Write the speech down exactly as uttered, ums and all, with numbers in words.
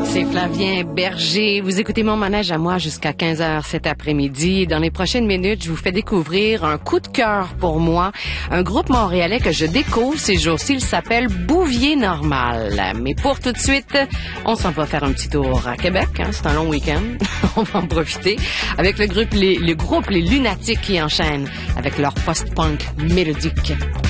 C'est Flavien Berger. Vous écoutez Mon Manège à moi jusqu'à quinze heures cet après-midi. Dans les prochaines minutes, je vous fais découvrir un coup de cœur pour moi. Un groupe montréalais que je découvre ces jours-ci. Il s'appelle Bouvier Normal. Mais pour tout de suite, on s'en va faire un petit tour à Québec. Hein? C'est un long week-end. On va en profiter. Avec le groupe Les, le groupe Les Lunatiques qui enchaînent avec leur post-punk mélodique.